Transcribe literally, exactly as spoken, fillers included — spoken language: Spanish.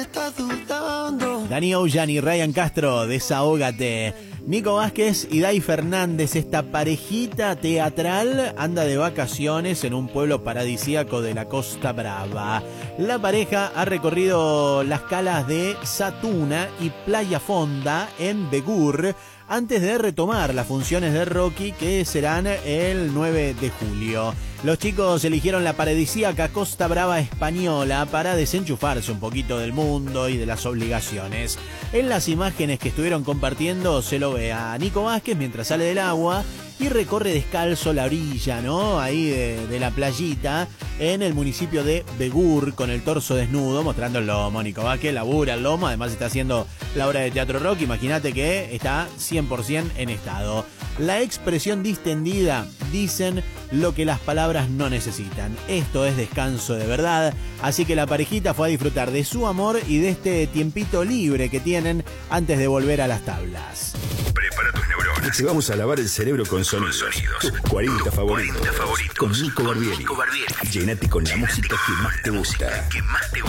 Dani Ocean y Ryan Castro, Desahógate. Nico Vázquez y Dai Fernández, esta parejita teatral, anda de vacaciones en un pueblo paradisíaco de la Costa Brava. La pareja ha recorrido las calas de Satuna y Playa Fonda en Begur antes de retomar las funciones de Rocky, que serán el nueve de julio. Los chicos eligieron la paradisíaca Costa Brava española para desenchufarse un poquito del mundo y de las obligaciones. En las imágenes que estuvieron compartiendo se lo ve a Nico Vázquez mientras sale del agua y recorre descalzo la orilla, ¿no? Ahí de, de la playita en el municipio de Begur, con el torso desnudo, mostrando el lomo. Nico Vázquez labura el lomo, además está haciendo la obra de teatro Rocky. Imagínate que está cien por ciento en estado. La expresión distendida, dicen lo que las palabras no necesitan. Esto es descanso de verdad, así que la parejita fue a disfrutar de su amor y de este tiempito libre que tienen antes de volver a las tablas. Prepara tus neuronas. Te vamos a lavar el cerebro con sonidos. Con sonidos. Tus cuarenta favoritos. cuarenta favoritos. Con Nico Barbieri. Llénate con la música que más te gusta. Que más te gusta.